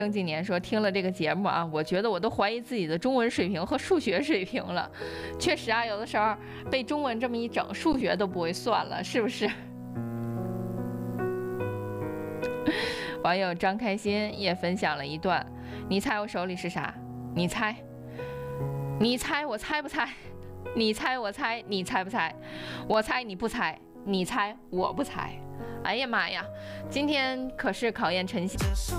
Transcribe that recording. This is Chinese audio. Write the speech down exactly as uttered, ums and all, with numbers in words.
正经年说听了这个节目啊，我觉得我都怀疑自己的中文水平和数学水平了。确实啊，有的时候被中文这么一整，数学都不会算了，是不是？网友张开心也分享了一段，你猜我手里是啥？你猜？你猜我猜不猜？你猜我猜你猜不猜？我猜你不猜，你猜我不猜。哎呀妈呀，今天可是考验诚信。